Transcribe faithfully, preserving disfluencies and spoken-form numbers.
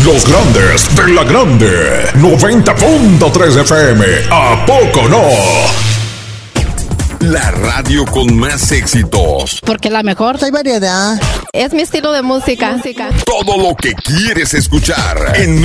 Los grandes de la grande. noventa punto tres F M. ¿A poco no? La radio con más éxitos. Porque la mejor. Hay variedad. Es mi estilo de música. Todo lo que quieres escuchar en